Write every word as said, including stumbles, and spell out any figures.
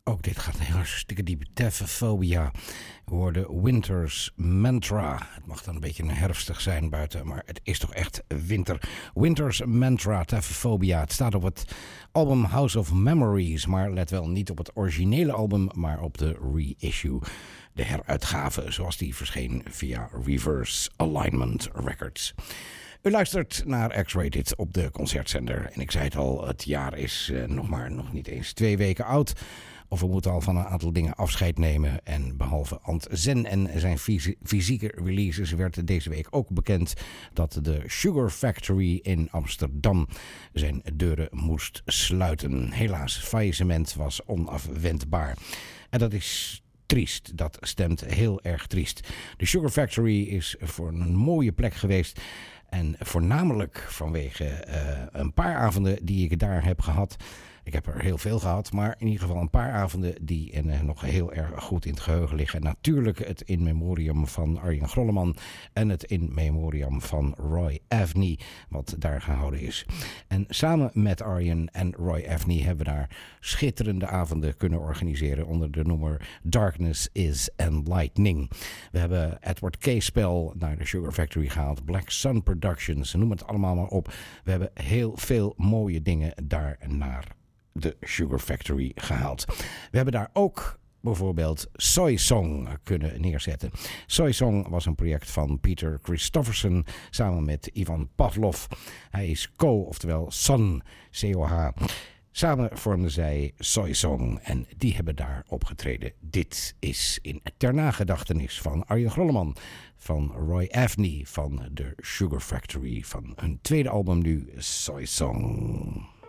Ook dit gaat heel hartstikke diep. Taphophobia. We hoorden Winter's Mantra. Het mag dan een beetje herfstig zijn buiten, maar het is toch echt winter. Winter's Mantra, Taphophobia. Het staat op het album House of Memories, maar let wel niet op het originele album, maar op de reissue. De heruitgave, zoals die verscheen via Reverse Alignment Records. U luistert naar X-Rated op de concertzender. En ik zei het al, het jaar is uh, nog maar nog niet eens twee weken oud. Of we moeten al van een aantal dingen afscheid nemen. En behalve Ant Zen en zijn fysi- fysieke releases werd deze week ook bekend dat de Sugar Factory in Amsterdam zijn deuren moest sluiten. Helaas, faillissement was onafwendbaar. En dat is triest, dat stemt heel erg triest. De Sugar Factory is voor een mooie plek geweest. En voornamelijk vanwege uh, een paar avonden die ik daar heb gehad. Ik heb er heel veel gehad, maar in ieder geval een paar avonden die uh, nog heel erg goed in het geheugen liggen. Natuurlijk het in memoriam van Arjen Grolleman en het in memoriam van Roy Avney, wat daar gehouden is. En samen met Arjen en Roy Avney hebben we daar schitterende avonden kunnen organiseren onder de noemer Darkness is Enlightening. We hebben Edward K-spel naar de Sugar Factory gehaald, Black Sun Productions, noem het allemaal maar op. We hebben heel veel mooie dingen daar naar de Sugar Factory gehaald. We hebben daar ook bijvoorbeeld Soy Song kunnen neerzetten. Soy Song was een project van Peter Christofferson samen met Ivan Pavlov. Hij is co, oftewel Son, C O H. Samen vormden zij Soy Song en die hebben daar opgetreden. Dit is in ter nagedachtenis van Arjen Grolleman, van Roy Avney, van de Sugar Factory, van hun tweede album nu, Soy Song.